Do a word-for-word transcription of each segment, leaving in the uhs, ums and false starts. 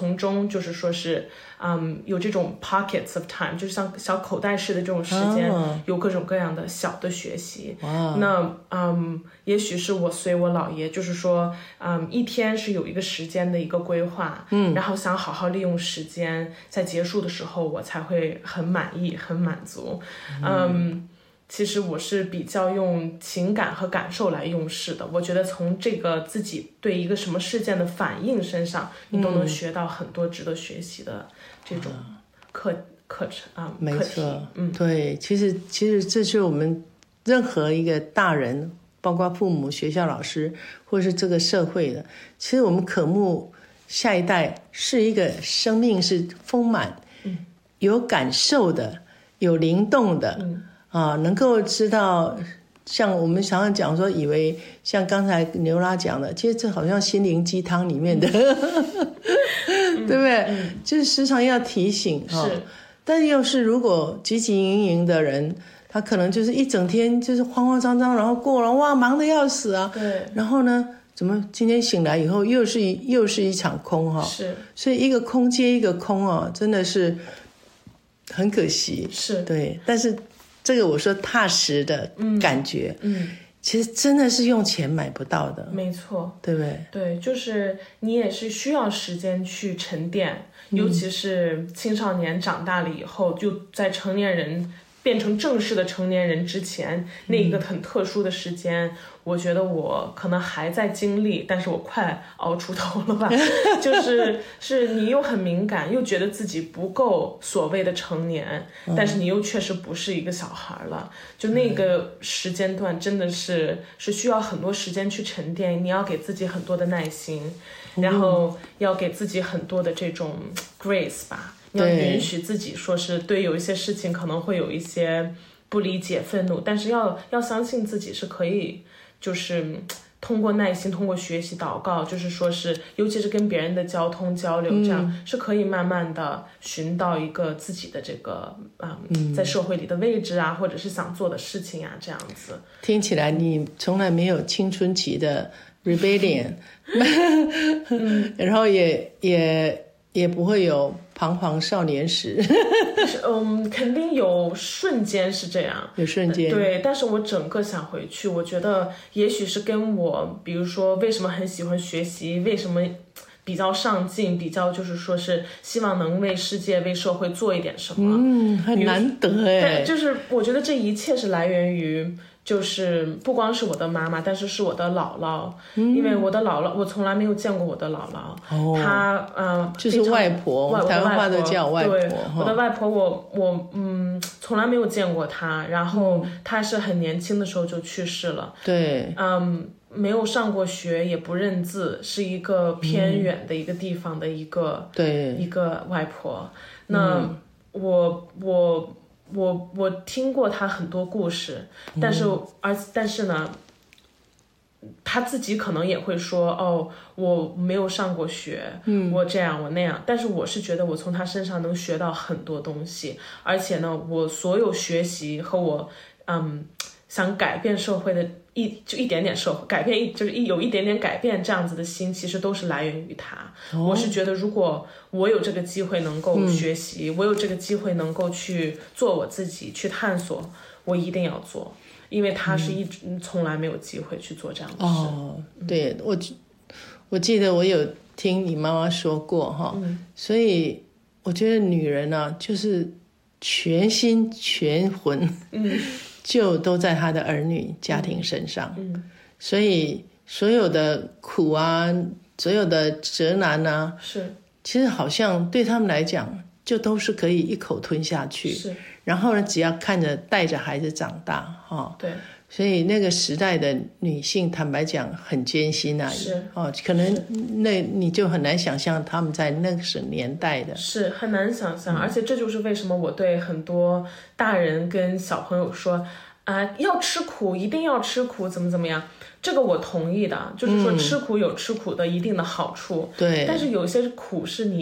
从中就是说是嗯有这种 pockets of time， 就是像小口袋式的这种时间，哦、有各种各样的小的学习。那嗯，也许是我随我姥爷，就是说嗯一天是有一个时间的一个规划，嗯，然后想好好利用时间，在结束的时候我才会很满意很满足。嗯。嗯，其实我是比较用情感和感受来用事的，我觉得从这个自己对一个什么事件的反应身上，你都能学到很多值得学习的这种课、嗯、课程啊， 没错，嗯，对，其实其实这是我们任何一个大人，包括父母、学校老师，或是这个社会的，其实我们渴慕下一代是一个生命是丰满、嗯、有感受的。有灵动的、嗯、啊，能够知道，像我们常常讲说，以为像刚才牛拉讲的，其实这好像心灵鸡汤里面的，嗯、对不对、嗯？就是时常要提醒哈、哦。但又是如果汲汲营营的人，他可能就是一整天就是慌慌张张，然后过了哇，忙得要死啊。 对。 然后呢，怎么今天醒来以后又是一又是一场空哈、哦？ 是。 所以一个空接一个空哦，真的是。很可惜， 是对，但是这个我说踏实的感觉， 嗯，嗯其实真的是用钱买不到的， 没错， 对不对？ 对，就是你也是需要时间去沉淀，嗯、尤其是青少年长大了以后，就在成年人变成正式的成年人之前，那一个很特殊的时间。嗯我觉得我可能还在经历，但是我快熬出头了吧。就是是你又很敏感，又觉得自己不够所谓的成年，嗯、但是你又确实不是一个小孩了。就那个时间段真的是是需要很多时间去沉淀，你要给自己很多的耐心，然后要给自己很多的这种 grace 吧，你要允许自己说是对有一些事情可能会有一些不理解、愤怒，但是要要相信自己是可以。就是通过耐心，通过学习祷告，就是说是尤其是跟别人的交通交流，这样、嗯、是可以慢慢的寻到一个自己的这个、嗯嗯、在社会里的位置啊，或者是想做的事情啊，这样子。 听起来你从来没有青春期的 rebellion、嗯、然后也也也不会有彷徨少年时。 嗯，肯定有瞬间是这样， 有瞬间， 对。但是我整个想回去，我觉得也许是跟我，比如说为什么很喜欢学习，为什么比较上进，比较就是说是希望能为世界、为社会做一点什么。 嗯，很难得哎。 就是我觉得这一切是来源于。就是不光是我的妈妈，但是是我的姥姥、嗯、因为我的姥姥我从来没有见过我的姥姥、哦、她呃就是外婆，台湾话都叫外婆。 对，我的外婆我我嗯从来没有见过她，然后她是很年轻的时候就去世了。 对， 嗯，没有上过学，也不认字，是一个偏远的一个地方的一个、嗯、对一个外婆。那、嗯、我我。我我听过他很多故事，但是、嗯、而但是呢，他自己可能也会说，哦，我没有上过学，嗯，我这样我那样，但是我是觉得我从他身上能学到很多东西，而且呢，我所有学习和我嗯想改变社会的一就一点点社会改变一就是一有一点点改变这样子的心，其实都是来源于他。哦、我是觉得如果我有这个机会能够学习、嗯、我有这个机会能够去做我自己去探索，我一定要做，因为他是一直、嗯、从来没有机会去做这样的事。 哦，对，我我记得我有听你妈妈说过哈、嗯，所以我觉得女人啊，就是全心全魂，嗯。就都在他的儿女家庭身上、嗯嗯、所以所有的苦啊，所有的责难啊， 是其实好像对他们来讲就都是可以一口吞下去， 是然后呢只要看着带着孩子长大、哦、 对， 所以那个时代的女性坦白讲很艰辛啊， 是、 哦、可能那你就很难想象他们在那个年代的， 是很难想象、嗯、而且这就是为什么我对很多大人跟小朋友说啊、呃，要吃苦，一定要吃苦，怎么怎么样，这个我同意的，就是说吃苦有吃苦的一定的好处、 嗯、对， 但是有些苦是你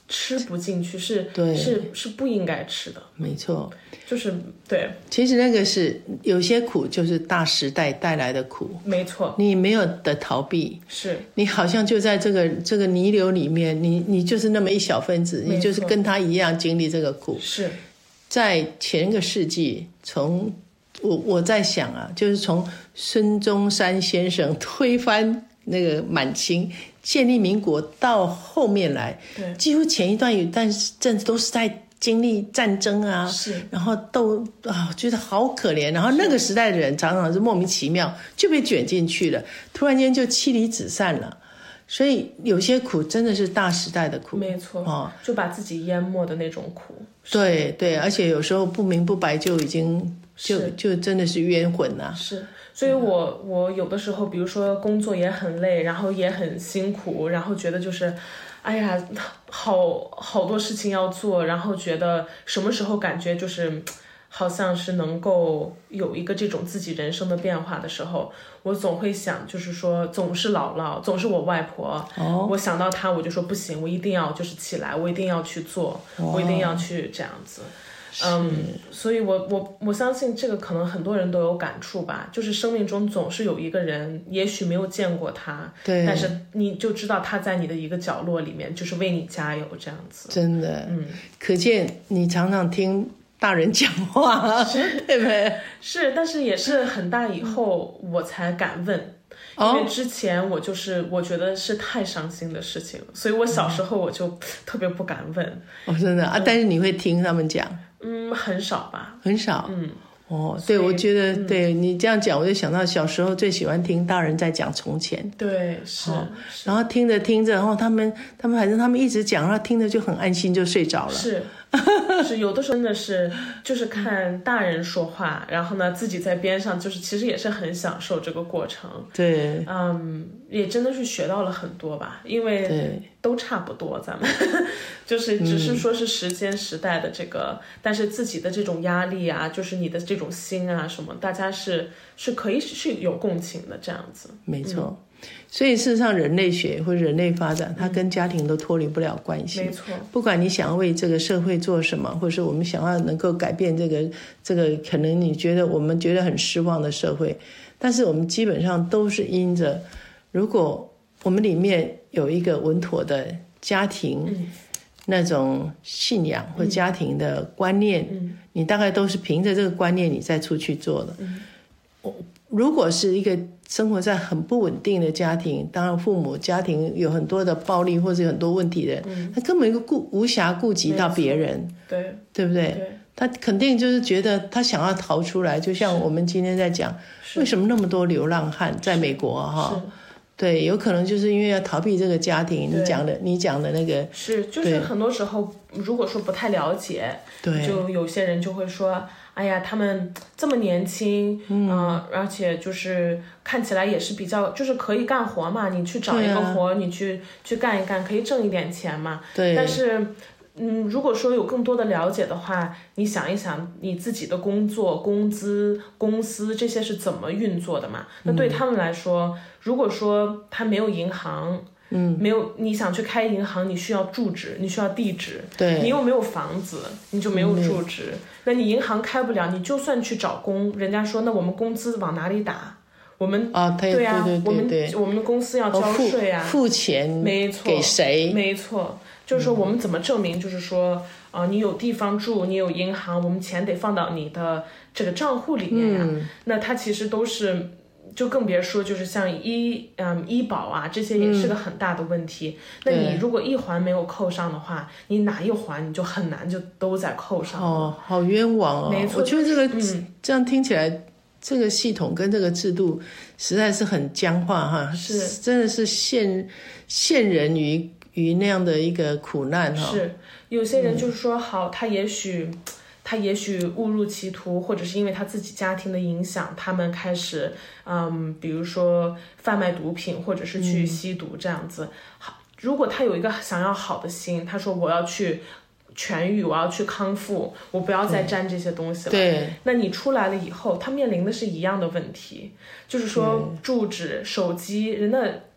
吃不进去，是对是是不应该吃的。 没错， 就是对， 其实那个是有些苦就是大时代带来的苦， 没错， 你没有的逃避， 是你好像就在这个这个泥流里面，你你就是那么一小分子，你就是跟他一样经历这个苦。 是在前个世纪，从我我在想啊，就是从孙中山先生推翻那个满清，建立民国到后面来， 对， 几乎前一段有段阵子都是在经历战争啊， 是， 然后都啊觉得好可怜，然后那个时代的人常常是莫名其妙就被卷进去了，突然间就妻离子散了。所以有些苦真的是大时代的苦， 没错， 哦， 就把自己淹没的那种苦。 对对，而且有时候不明不白就已经就就真的是冤魂呐、啊。 是，所以我我有的时候，比如说工作也很累，然后也很辛苦，然后觉得就是，哎呀，好好多事情要做，然后觉得什么时候感觉就是。好像是能够有一个这种自己人生的变化的时候，我总会想，就是说总是姥姥，总是我外婆，哦、我想到她我就说不行，我一定要就是起来，我一定要去做，哦、我一定要去这样子。嗯，所以我我我相信这个可能很多人都有感触吧，就是生命中总是有一个人，也许没有见过他， 对， 但是你就知道他在你的一个角落里面，就是为你加油这样子。 真的， 嗯， 可见你常常听大人讲话，对不对？ 是，但是也是很大以后我才敢问，因为之前我就是我觉得是太伤心的事情，所以我小时候我就特别不敢问。 哦，真的啊，但是你会听他们讲？ 嗯，很少吧， 很少。 嗯， 哦，对，我觉得、嗯、对你这样讲，我就想到小时候最喜欢听大人在讲从前。 对，是。 哦、然后听着听着，然后他们他们反正他们一直讲，然后听着就很安心，就睡着了。 是。是有的时候真的是就是看大人说话，然后呢自己在边上，就是其实也是很享受这个过程。 对， 嗯，也真的是学到了很多吧，因为都差不多，咱们就是只是说是时间时代的这个、嗯，但是自己的这种压力啊，就是你的这种心啊什么，大家是是可以是有共情的这样子。 没错。嗯，所以事实上人类学或者人类发展它跟家庭都脱离不了关系。 没错， 不管你想要为这个社会做什么，或者是我们想要能够改变这个这个可能你觉得我们觉得很失望的社会，但是我们基本上都是因着如果我们里面有一个稳妥的家庭、嗯、那种信仰或家庭的观念、嗯、你大概都是凭着这个观念你再出去做的、嗯、如果是一个生活在很不稳定的家庭，当然父母家庭有很多的暴力或者有很多问题的人、嗯、他根本就顾无暇顾及到别人， 对对不 对, 对他肯定就是觉得他想要逃出来，就像我们今天在讲为什么那么多流浪汉在美国哈，对，有可能就是因为要逃避这个家庭，你讲的你讲的那个是就是很多时候如果说不太了解， 对， 就有些人就会说哎呀，他们这么年轻，嗯、呃，而且就是看起来也是比较，就是可以干活嘛。你去找一个活，啊、你去去干一干，可以挣一点钱嘛。 对。 但是，嗯，如果说有更多的了解的话，你想一想，你自己的工作、工资、公司这些是怎么运作的嘛？那对他们来说，嗯、如果说他没有银行。嗯，没有，你想去开银行，你需要住址，你需要地址， 对， 你又没有房子，你就没有住址，嗯、那你银行开不了，你就算去找工，人家说那我们工资往哪里打？我们啊， 对呀、啊， 对对对对我们我们的公司要交税啊， 哦、付, 付钱， 没错， 给谁？ 没错，就是说我们怎么证明？就是说啊、呃，你有地方住，你有银行，我们钱得放到你的这个账户里面呀、啊嗯。那它其实都是。就更别说就是像医嗯医保啊这些也是个很大的问题、嗯、那你如果一环没有扣上的话，你哪一环你就很难就都在扣上。 哦，好冤枉哦。 没错， 我觉得这个、 嗯、 这样听起来这个系统跟这个制度实在是很僵化哈， 是真的是陷陷人于于那样的一个苦难哈。 是有些人就是说好、嗯、他也许他也许误入歧途，或者是因为他自己家庭的影响，他们开始，嗯，比如说贩卖毒品，或者是去吸毒这样子。好，如果他有一个想要好的心，他说我要去痊愈，我要去康复，我不要再沾这些东西了。 对， 那你出来了以后，他面临的是一样的问题，就是说住址、手机，人的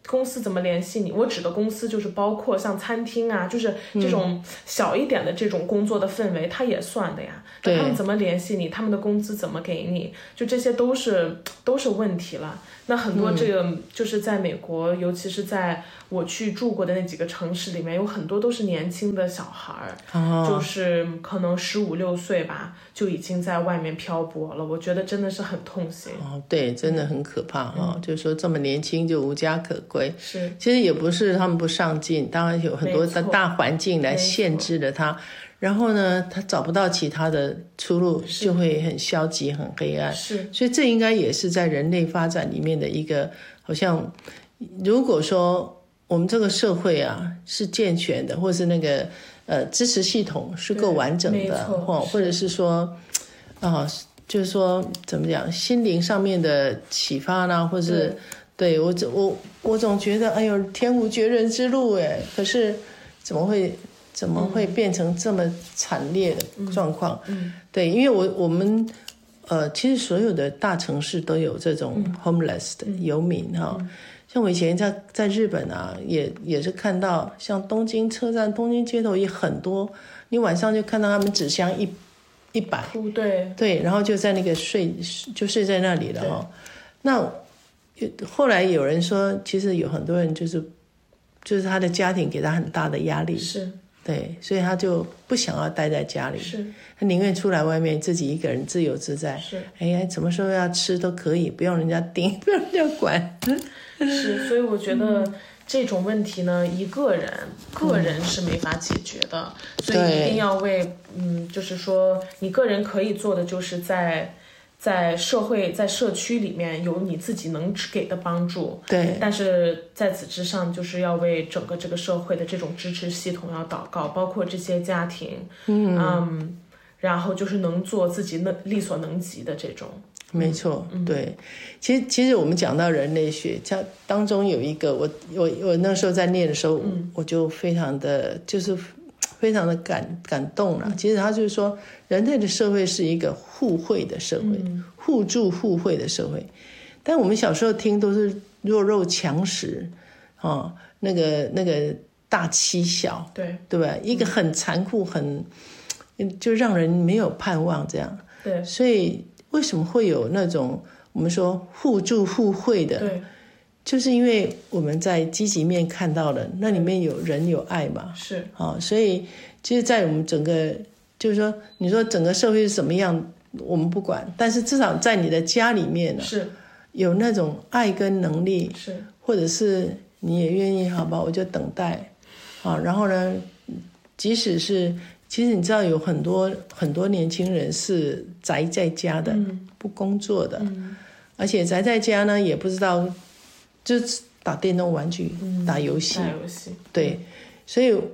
公司怎么联系你？我指的公司就是包括像餐厅啊，就是这种小一点的这种工作的氛围，它也算的呀。那他们怎么联系你？他们的工资怎么给你？就这些都是都是问题了。那很多这个就是在美国，尤其是在我去住过的那几个城市里面，有很多都是年轻的小孩儿， 哦、 就是可能十五六岁吧，就已经在外面漂泊了。我觉得真的是很痛心。 哦，对，真的很可怕哈、哦嗯！就是说这么年轻就无家可归， 是其实也不是他们不上进，当然有很多的大环境来限制了他。然后呢，他找不到其他的出路，就会很消极、很黑暗。 是， 所以这应该也是在人类发展里面的一个，好像如果说我们这个社会啊是健全的，或是那个呃支持系统是够完整的，或或者是说啊、呃，就是说怎么讲，心灵上面的启发啦，或是对我我我总觉得，哎呦，天无绝人之路哎，可是怎么会？怎么会变成这么惨烈的状况？ 嗯嗯、 对，因为我我们呃，其实所有的大城市都有这种 homeless 的游民哈、嗯。像我以前在在日本啊，也也是看到，像东京车站、东京街头也很多，你晚上就看到他们纸箱一一摆， 对对，然后就在那个睡就睡在那里了哈。那后来有人说，其实有很多人就是就是他的家庭给他很大的压力， 是。 对，所以他就不想要待在家里， 是他宁愿出来外面自己一个人自由自在。 是， 哎呀，什么时候要吃都可以，不用人家盯，不用人家管。 是，所以我觉得这种问题呢，一个人个人是没法解决的，嗯、所以一定要为，嗯，就是说你个人可以做的，就是在。在社会在社区里面有你自己能给的帮助， 对， 但是在此之上就是要为整个这个社会的这种支持系统要祷告，包括这些家庭，嗯，嗯然后就是能做自己能力所能及的这种， 没错，嗯、对，其实其实我们讲到人类学，它当中有一个我我我那时候在念的时候，嗯、我就非常的就是非常的感感动了。其实他就是说，人类的社会是一个互惠的社会，嗯、互助互惠的社会。但我们小时候听都是弱肉强食，哦，那个那个大欺小， 对对吧？一个很残酷，很就让人没有盼望这样。 对， 所以为什么会有那种我们说互助互惠的？ 对。 就是因为我们在积极面看到了，那里面有人有爱嘛， 是啊、哦，所以其实，在我们整个就是说，你说整个社会是什么样，我们不管，但是至少在你的家里面呢， 是有那种爱跟能力， 是， 或者是你也愿意，好吧，我就等待，啊，然后呢，即使是其实你知道有很多很多年轻人是宅在家的，嗯、不工作的，嗯、而且宅在家呢，也不知道。就是打电动玩具、嗯、打游戏， 打游戏， 对，所以